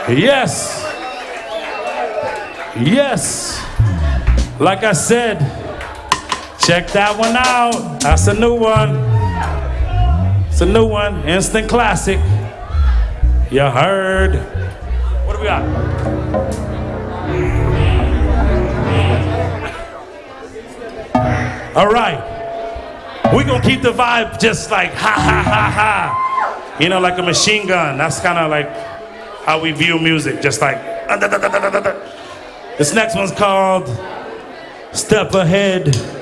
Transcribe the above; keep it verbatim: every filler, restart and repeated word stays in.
Yes. Yes. Like I said, check that one out. That's a new one. It's a new one. Instant classic. You heard. What do we got? All right. We're going to keep the vibe just like ha, ha, ha, ha. You know, like a machine gun. That's kind of like how we view music. Just like. Uh, da, da, da, da, da, da. This next one's called Step Ahead.